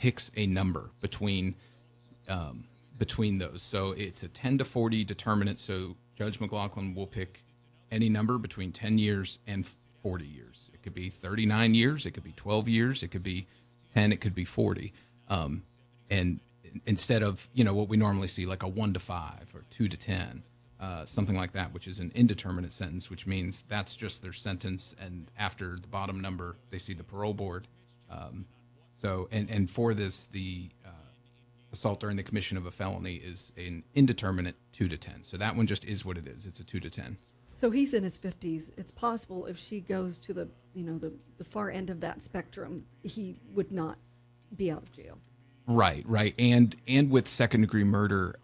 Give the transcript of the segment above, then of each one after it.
picks a number between those. So it's a 10 to 40 determinant. So Judge McLaughlin will pick any number between 10 years and 40 years. It could be 39 years. It could be 12 years. It could be 10. It could be 40. And instead of, what we normally see, like a 1 to 5 or 2 to 10, something like that, which is an indeterminate sentence, which means that's just their sentence. And after the bottom number, they see the parole board. And for this, the assault during the commission of a felony is an indeterminate 2 to 10. So that one just is what it is. It's a 2 to 10. So he's in his 50s. It's possible if she goes to the far end of that spectrum, he would not be out of jail. Right. And with second degree murder,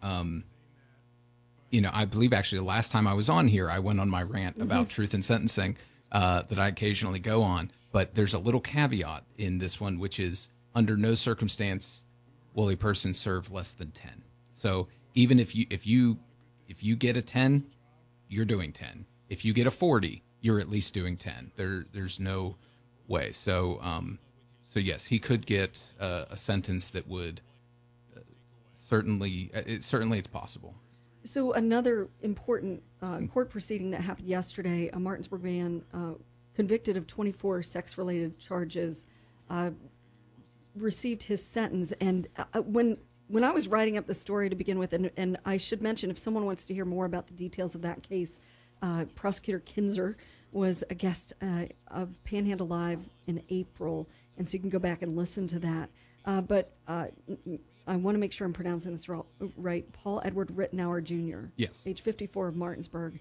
I believe actually the last time I was on here, I went on my rant about truth in sentencing that I occasionally go on. But there's a little caveat in this one, which is under no circumstance will a person serve less than 10. So even if you get a 10, you're doing 10. If you get a 40, you're at least doing 10. There's no way. So yes, he could get a sentence that would certainly it's possible. So another important court proceeding that happened yesterday, a Martinsburg man convicted of 24 sex-related charges received his sentence. And when I was writing up the story to begin with, and I should mention, if someone wants to hear more about the details of that case, Prosecutor Kinzer was a guest of Panhandle Live in April, and so you can go back and listen to that. But I want to make sure I'm pronouncing this right. Paul Edward Rittenauer Jr., yes, age 54 of Martinsburg,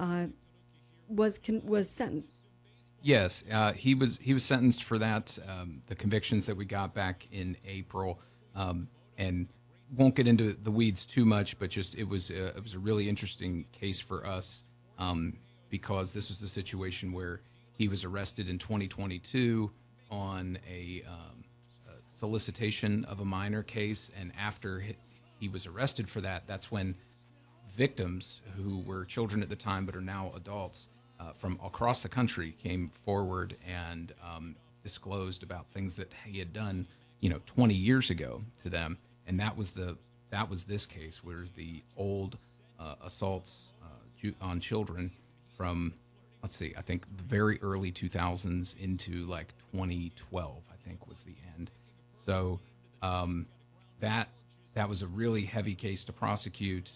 was sentenced. Yes, he was sentenced for that. The convictions that we got back in April, and won't get into the weeds too much, but just it was a really interesting case for us because this was the situation where he was arrested in 2022 on a solicitation of a minor case, and after he was arrested for that, that's when victims who were children at the time but are now adults from across the country came forward and disclosed about things that he had done, 20 years ago to them, and that was this case, where the old assaults on children from, I think the very early 2000s into like 2012, I think was the end. So that was a really heavy case to prosecute.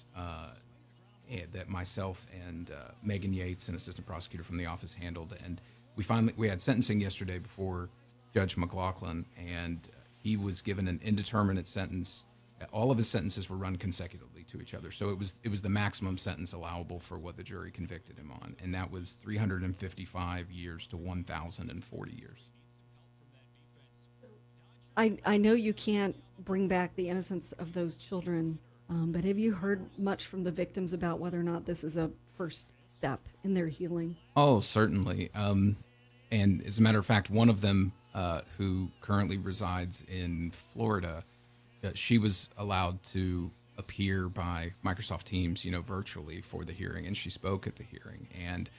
That myself and Megan Yates, an assistant prosecutor from the office, handled, and we had sentencing yesterday before Judge McLaughlin, and he was given an indeterminate sentence. All of his sentences were run consecutively to each other, so it was the maximum sentence allowable for what the jury convicted him on, and that was 355 years to 1,040 years. I know you can't bring back the innocence of those children. But have you heard much from the victims about whether or not this is a first step in their healing? Oh, certainly. And as a matter of fact, one of them who currently resides in Florida, she was allowed to appear by Microsoft Teams, virtually for the hearing, and she spoke at the hearing. And,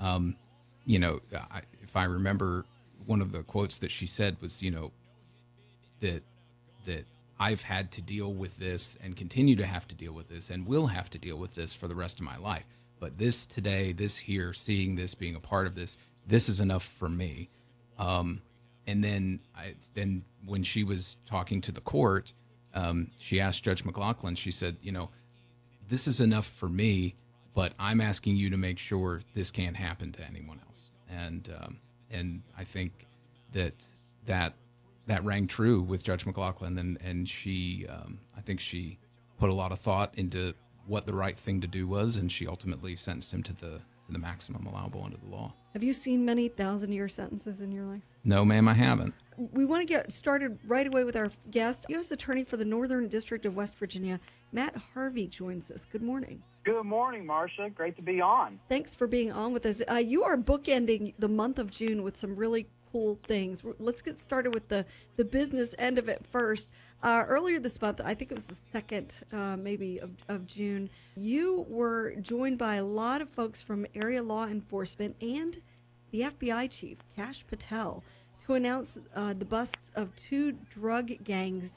if I remember, one of the quotes that she said was, that I've had to deal with this and continue to have to deal with this and will have to deal with this for the rest of my life. But this today, this here, seeing this, being a part of this is enough for me. And then when she was talking to the court, she asked Judge McLaughlin, she said, this is enough for me, but I'm asking you to make sure this can't happen to anyone else. And I think that rang true with Judge McLaughlin, and she, I think she put a lot of thought into what the right thing to do was, and she ultimately sentenced him to the maximum allowable under the law. Have you seen many 1,000-year sentences in your life? No, ma'am, I haven't. We want to get started right away with our guest. U.S. Attorney for the Northern District of West Virginia, Matt Harvey, joins us. Good morning. Good morning, Marcia. Great to be on. Thanks for being on with us. You are bookending the month of June with some really cool things. Let's get started with the business end of it first. Earlier this month, I think it was the 2nd maybe of June, you were joined by a lot of folks from area law enforcement and the FBI chief, Kash Patel, to announce the busts of 2 drug gangs